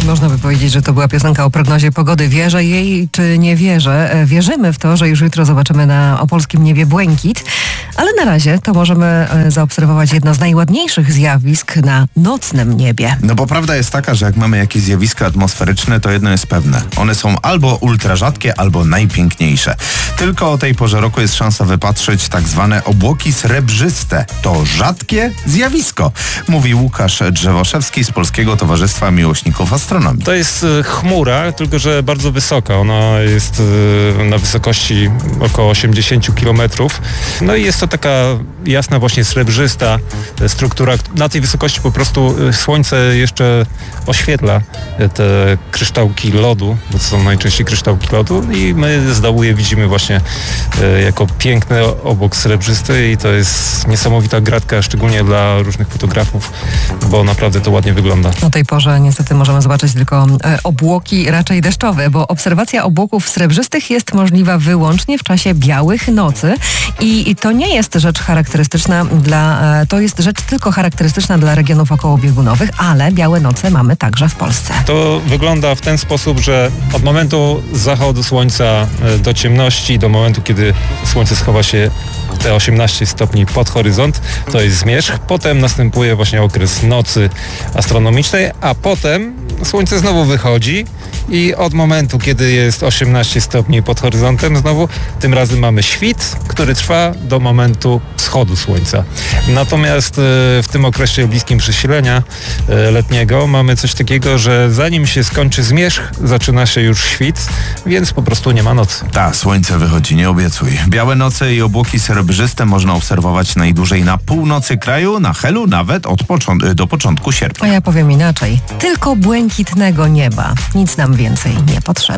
Można by powiedzieć, że to była piosenka o prognozie pogody. Wierzę jej, czy nie wierzę? Wierzymy w to, że już jutro zobaczymy na opolskim niebie błękit, ale na razie to możemy zaobserwować jedno z najładniejszych zjawisk na nocnym niebie. No bo prawda jest taka, że jak mamy jakieś zjawiska atmosferyczne, to jedno jest pewne. One są albo ultra rzadkie, albo najpiękniejsze. Tylko o tej porze roku jest szansa wypatrzyć tak zwane obłoki srebrzyste. To rzadkie zjawisko, mówi Łukasz Drzewoszewski z Polskiego Towarzystwa Miłośników Astronomii. To jest chmura, tylko że bardzo wysoka. Ona jest na wysokości około 80 km. No i jest to taka jasna, właśnie srebrzysta struktura. Na tej wysokości po prostu słońce jeszcze oświetla te kryształki lodu, bo to są najczęściej kryształki lodu i my z dołu je widzimy właśnie jako piękny obłok srebrzysty i to jest niesamowita gratka, szczególnie dla różnych fotografów, bo naprawdę to ładnie wygląda. O tej porze niestety możemy zobaczyć tylko obłoki raczej deszczowe, bo obserwacja obłoków srebrzystych jest możliwa wyłącznie w czasie białych nocy i to nie jest rzecz charakterystyczna to jest rzecz tylko charakterystyczna dla regionów okołobiegunowych, ale białe noce mamy także w Polsce. To wygląda w ten sposób, że od momentu zachodu słońca do ciemności, do momentu, kiedy słońce schowa się te 18 stopni pod horyzont, to jest zmierzch. Potem następuje właśnie okres nocy astronomicznej, a potem słońce znowu wychodzi i od momentu, kiedy jest 18 stopni pod horyzontem znowu, tym razem mamy świt, który trwa do momentu wschodu słońca. Natomiast w tym okresie bliskim przesilenia letniego mamy coś takiego, że zanim się skończy zmierzch, zaczyna się już świt, więc po prostu nie ma nocy. Słońce wychodzi, nie obiecuj. Białe noce i obłoki srebrzyste można obserwować najdłużej na północy kraju, na Helu nawet do początku sierpnia. A ja powiem inaczej. Tylko błękitnego nieba. Nic nam więcej nie potrzeba.